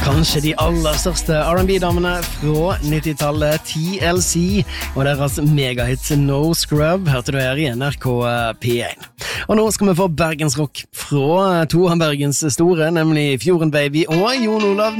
Kanskje de aller største R&B-damene fra 90-tallet, TLC, og deres megahit No Scrub, hørte du her i NRK P1. Og nå skal vi få bergensrock fra to av Bergens store, nemlig Fjorden Baby og Jon Olav